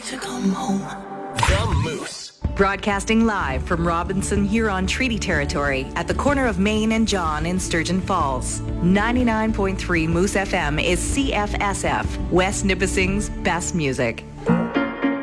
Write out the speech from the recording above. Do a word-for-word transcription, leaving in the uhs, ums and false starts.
to come home. The Moose. Broadcasting live from Robinson Huron Treaty Territory at the corner of Main and John in Sturgeon Falls. ninety-nine point three Moose F M is C F S F, West Nipissing's best music.